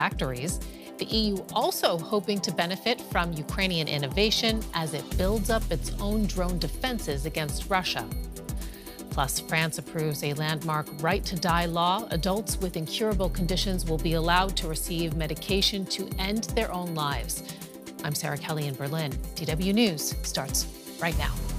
factories. The EU also hoping to benefit from Ukrainian innovation as it builds up its own drone defenses against Russia. Plus, France approves a landmark right-to-die law. Adults with incurable conditions will be allowed to receive medication to end their own lives. I'm Sarah Kelly in Berlin. DW News starts right now.